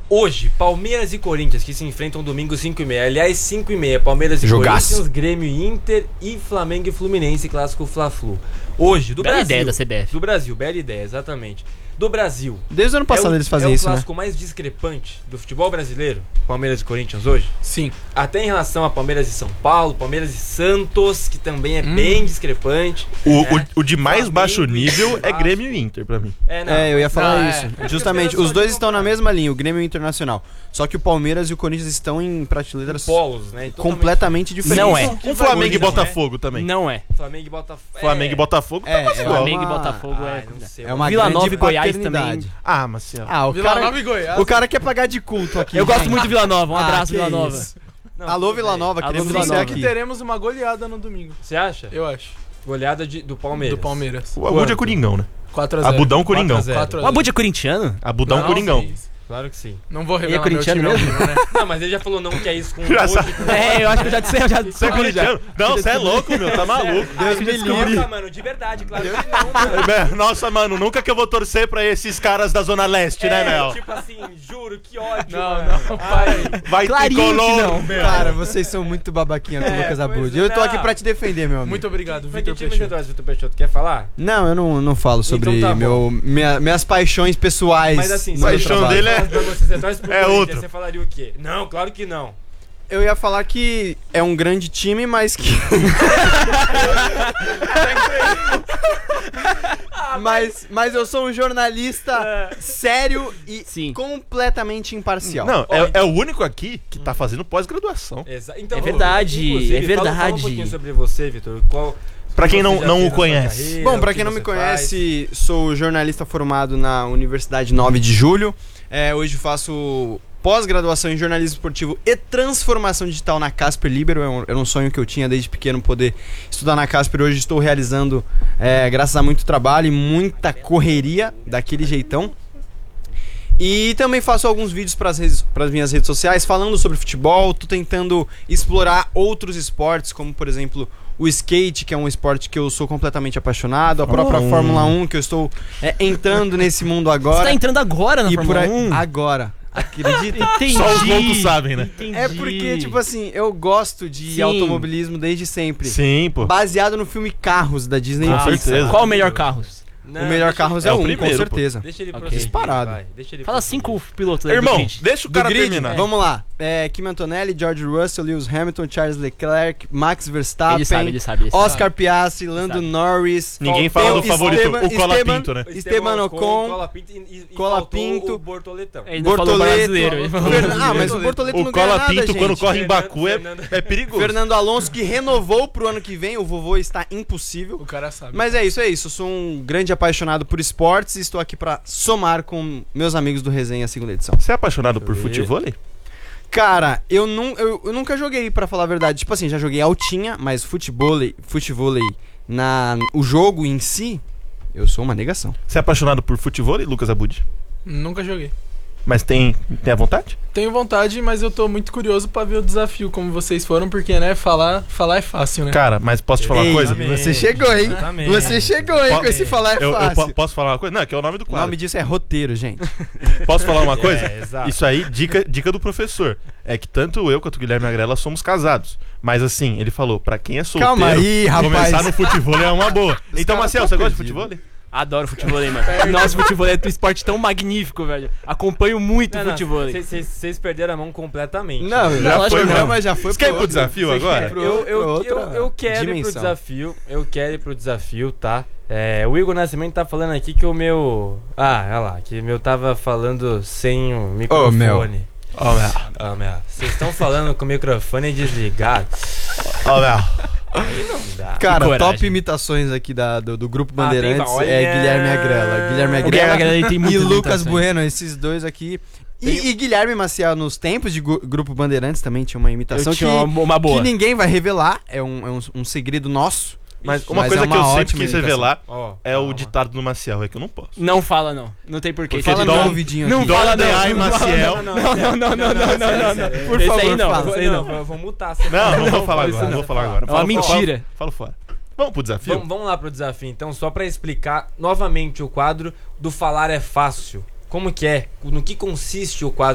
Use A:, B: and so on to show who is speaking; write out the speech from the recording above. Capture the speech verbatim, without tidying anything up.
A: Hoje, Palmeiras e Corinthians, que se enfrentam domingo cinco e meia. Aliás, cinco e meia, Palmeiras e
B: Jogaço.
A: Corinthians, Grêmio e Inter e Flamengo e Fluminense, clássico Fla-Flu. Hoje, do
C: Bela
A: Brasil.
C: ideia da C B F.
A: Do Brasil, bela ideia, exatamente. Do Brasil.
B: Desde o ano passado
A: é o,
B: eles fazem
A: é
B: isso,
A: o
B: né?
A: clássico mais discrepante do futebol brasileiro, Palmeiras e Corinthians hoje.
D: Sim.
A: Até em relação a Palmeiras e São Paulo, Palmeiras e Santos, que também é hum. bem discrepante.
E: O,
A: né?
E: o, o de mais
A: Flamengo
E: baixo nível
A: e
E: é Grêmio e Inter pra mim.
A: É, não,
B: É, eu ia falar
D: não,
B: isso.
D: é.
B: Justamente, os dois estão na mesma linha, o Grêmio e o Internacional. Só que o Palmeiras e o Corinthians estão em prateleiras
A: polos, né?
B: completamente diferentes.
C: Não é.
E: Um Flamengo e
A: não
E: Botafogo também.
C: Não é.
A: Flamengo e Botafogo.
E: Flamengo e Botafogo
B: É,
E: tá quase
B: é
E: igual.
C: Flamengo e
B: uma-
C: Botafogo
A: Ah,
C: é.
A: não sei.
B: É uma
C: Vila
B: grande
C: Nova e Goiás
B: paternidade.
E: Ah, Marcelo.
B: Ah, o
D: Vila
B: cara,
D: Nova e Goiás.
B: o cara quer pagar de culto aqui.
C: Eu gosto
B: gente.
C: muito de Vila Nova. Um
B: Ah,
C: abraço,
B: que
C: Vila Nova.
B: isso.
A: Não,
B: Alô,
A: tudo
B: Vila
A: bem.
B: Nova,
C: Alô,
B: queremos
C: Vila
B: você
C: Nova.
D: que
B: aqui.
D: teremos uma goleada no domingo.
A: Você acha?
D: Eu acho.
A: Goleada de, do Palmeiras.
D: Do Palmeiras.
E: O Abud é Coringão, né?
D: quatro a zero.
E: Abudão Coringão.
A: quatro a zero.
D: quatro a
C: O
D: zero.
C: Abud é corintiano?
E: Abudão
D: Não,
E: Coringão.
D: sim.
A: Claro que sim.
D: Não vou
C: E é
D: revelar meu time
C: corintiano
D: ao
C: mesmo?
D: vivo, né?
A: Não, mas ele já falou não que é isso com
E: Já
A: hoje,
E: sabe.
A: com-
C: É, eu acho que eu já disse, eu já disse.
E: Você é corintiano? Não, você é louco, meu. Tá maluco.
A: Deus
B: me livre.
A: Nossa, mano, de verdade, claro que não, mano.
E: É, Nossa, mano, nunca que eu vou torcer pra esses caras da Zona Leste, né,
A: É,
E: Mel?
A: tipo assim, juro, que ódio,
D: Não,
A: mano.
D: não, pai.
E: Vai
C: Clarinho que
E: tricolor,
C: não.
E: meu.
B: Cara, vocês são muito babaquinha com o
A: É,
B: Lucas
A: pois
B: Abud.
A: é,
B: Eu tô
A: não.
B: aqui pra te defender, meu amigo.
D: Muito obrigado,
A: Mas
D: Vitor
A: que time
D: Peixoto.
A: você torce, Vitor Peixoto? Quer falar?
B: Não, eu não, não falo sobre
A: Então tá bom.
B: meu, minha- minhas paixões pessoais.
A: Mas assim,
B: no
A: se
B: meu
A: eu
E: paixão
B: trabalho.
E: dele é-
A: falasse pra você, você torce pro
E: é
A: Corinthians,
E: outro.
A: Você falaria o quê? Não, claro que não.
B: Eu ia falar que é um grande time, mas que. mas, mas eu sou um jornalista sério e
C: Sim.
B: completamente imparcial.
E: Não, é, é o único aqui que tá fazendo pós-graduação.
A: Exa então,
C: É verdade,
A: inclusive,
C: é
A: fala- Fala um
C: verdade.
A: pouquinho sobre você, Vitor. Qual...
E: Pra quem
A: você
E: não-
A: já
E: não
A: fez
E: o
A: na sua
E: conhece.
A: carreira,
B: Bom,
A: o
B: pra
A: que
B: quem não
A: você
B: me
A: faz.
B: conhece, sou jornalista formado na Universidade nove de julho. É, hoje faço pós-graduação em jornalismo esportivo e transformação digital na Casper Libero. É um- Era um sonho que eu tinha desde pequeno poder estudar na Casper. Hoje estou realizando, é, graças a muito trabalho e muita correria, daquele jeitão. E também faço alguns vídeos para as minhas redes sociais falando sobre futebol. Tô tentando explorar outros esportes, como por exemplo o skate, que é um esporte que eu sou completamente apaixonado, a própria
E: Oh.
B: Fórmula um, que eu estou é, entrando nesse mundo
C: Você
B: agora.
C: tá entrando agora na
B: e por
C: Fórmula
B: aí,
C: um?
B: agora. Acredita?
C: Entendi.
E: Só os loucos sabem, né?
C: Entendi.
B: É porque, tipo assim, eu gosto de
C: Sim.
B: automobilismo desde sempre.
E: Sim, pô.
B: Baseado no filme Carros, da Disney
E: Com
B: Pixar.
E: certeza.
C: Qual o melhor carros?
A: Não,
B: O melhor
A: deixa
B: Carros
A: ele-
B: é,
E: É o
B: um,
E: primeiro,
B: com
E: pô.
B: certeza.
A: Deixa ele
C: Ok.
A: prosseguir,
B: Disparado.
A: vai, deixa ele
C: Fala
A: prosseguir.
C: cinco pilotos aí do
E: Irmão,
C: grid.
E: deixa o
B: Do
E: cara
B: grid,
E: terminar.
B: vamos lá. É, Kim Antonelli, George Russell, Lewis Hamilton, Charles Leclerc, Max Verstappen,
C: Ele sabe, ele sabe. Ele sabe.
B: Oscar Piastri, Lando
C: sabe.
B: Norris.
E: Ninguém
B: Faltou
E: fala do favorito,
B: Esteban-
E: o Cola
B: Esteban-
E: Pinto, né?
B: Esteban Ocon,
A: Cola Pinto e, e, e
B: Cola
A: faltou
B: Pinto.
A: o Bortoletão.
C: Ele não falou brasileiro. Ele falou
B: Fer-
C: brasileiro.
B: Ah, mas o Bortoleto
E: O
B: não ganha
E: Cola
B: nada,
E: Pinto,
B: gente.
E: quando corre em
A: Fernando-
E: Baku, é,
A: Fernando-
E: é perigoso.
B: Fernando Alonso, que renovou pro ano que vem. O vovô está impossível.
D: O cara sabe.
B: Mas é isso, é isso. Eu sou um grande apaixonado por esportes e estou aqui pra somar com meus amigos do Resenha segunda edição.
E: Você é apaixonado por
A: Deixa eu ver.
E: futevôlei?
B: Cara, eu, nu eu, eu nunca joguei, pra falar a verdade. Tipo assim, já joguei altinha, mas futevôlei, futevôlei na o jogo em si, eu sou uma negação.
E: Você é apaixonado por futevôlei, Lucas Abud?
D: Nunca joguei.
E: Mas tem, tem a vontade?
D: Tenho vontade, mas eu tô muito curioso pra ver o desafio, como vocês foram, porque, né, falar, falar é fácil, né?
E: Cara, mas posso te falar uma
B: Ei,
E: coisa?
A: Exatamente.
B: Você chegou, hein?
A: Exatamente.
B: Você chegou, hein?
E: Po-
B: Com esse falar é
E: Eu, eu
B: fácil.
E: po- posso falar uma coisa? Não, que é o nome do
B: O
E: quadro.
B: nome disso é roteiro, gente.
E: Posso falar uma coisa?
A: É, exato.
E: Isso aí, dica, dica do professor. É que tanto eu quanto o Guilherme Agrela somos casados. Mas assim, ele falou, pra quem é solteiro,
B: Calma aí, rapaz.
E: começar no futevôlei é uma boa. Então,
B: caras
E: Marcelo,
B: tão
E: você gosta de
B: perdidos.
E: futevôlei?
C: Adoro futebol, mano. Nossa, futebol é um esporte tão magnífico, velho. Acompanho muito futebol.
A: Vocês perderam a mão completamente.
B: Não,
A: né?
B: já
C: lógico
B: foi,
C: que não.
B: mas já foi
E: Você quer ir pro
B: outro-
E: desafio
B: Você
E: agora?
B: quer ir pro
A: Eu,
B: outro-
A: eu,
B: outra
A: eu, eu quero ir pro
B: dimensão.
A: desafio. Eu quero ir pro desafio, tá? É, o Igor Nascimento tá falando aqui que o meu. Ah, olha lá, que o meu tava falando sem o microfone.
B: meu.
E: Ó, meu.
A: Ah, meu. Vocês estão falando com o microfone desligado.
E: Ó, meu.
A: Aí não dá.
B: Cara,
C: coragem.
B: top imitações aqui da, do, do Grupo
A: Ah, tem-
B: Bandeirantes
A: olha.
B: é Guilherme Agrela. Guilherme
C: O Guilherme
B: Agrela
C: Agrela, ele tem
B: e
C: muitas
B: Lucas
C: imitações.
B: Bueno, esses dois aqui. E, e Guilherme Maciel, nos tempos de gu- Grupo Bandeirantes, também tinha uma imitação
C: Eu tinha
B: que,
C: uma, uma boa.
B: que ninguém vai revelar. É um, é um, um segredo nosso.
E: Mas uma
B: Mas
E: coisa
B: é
E: que eu
B: uma
E: sempre
B: ótima
E: quis
B: imitação.
E: revelar
A: Ó,
E: é o
A: calma.
E: ditado do Maciel, é que eu não posso.
C: Não fala, não. Não tem porquê.
E: Porque
B: Fala
E: Dom-
B: no meu ouvidinho
C: Não
B: aqui.
E: Dona
C: fala, não.
E: Deai
C: Não fala,
E: Maciel.
C: Não, não, não, não, não, não, não, não.
B: Por
C: Esse
B: favor,
C: aí não,
B: fala.
C: esse aí não.
A: Eu vou mutar. Você
E: Não, não, vou falar
C: fala isso
E: agora, não
C: não.
E: vou falar agora.
C: É uma
E: Falo-
C: mentira.
E: Falo, falo fora. Vamos pro desafio?
A: Vamos, vamos lá pro desafio, então, só pra explicar novamente o quadro do Falar é Fácil. Como que é? No que consiste o quadro